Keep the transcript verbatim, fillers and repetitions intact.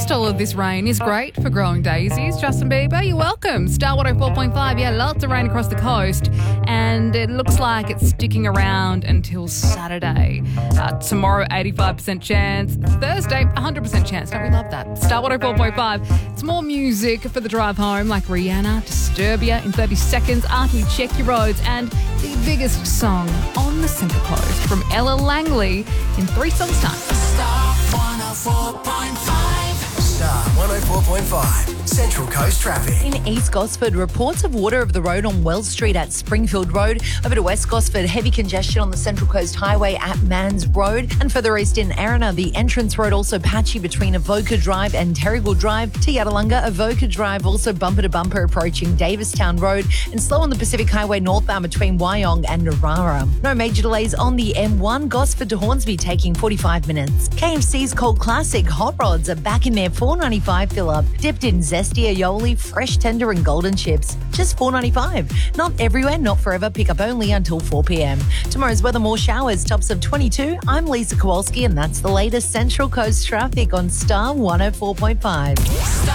least all of this rain is great for growing daisies. Justin Bieber, you're welcome. Star one oh four point five. Yeah, lots of rain across the coast. And it looks like it's sticking around until Saturday. Uh, tomorrow, eighty-five percent chance. Thursday, one hundred percent chance. Don't we love that? Star one oh four point five. It's more music for the drive home, like Rihanna, Disturbia in thirty seconds after we check your roads. And the biggest song on the Central Coast from Ella Langley in three songs' time. Star one oh four point five. Star one oh four point five. Central Coast traffic. In East Gosford, reports of water of the road on Wells Street at Springfield Road. Over to West Gosford, heavy congestion on the Central Coast Highway at Mans Road. And further east in Erina, the entrance road also patchy between Avoca Drive and Terrigal Drive. To Yadalunga, Avoca Drive also bumper to bumper approaching Davistown Road. And slow on the Pacific Highway northbound between Wyong and Narara. No major delays on the M one, Gosford to Hornsby taking forty-five minutes. K F C's Cold Classic Hot Rods are back in their four ninety-five fill-up. Dipped in zesty aioli, fresh tender and golden chips. Just four ninety-five. Not everywhere, not forever. Pick up only until four p.m. Tomorrow's weather, more showers, tops of twenty-two. I'm Lisa Kowalski and that's the latest Central Coast traffic on Star one oh four point five.